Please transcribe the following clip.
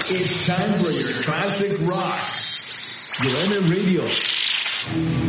It's time for your classic rock. Yolanda Radio.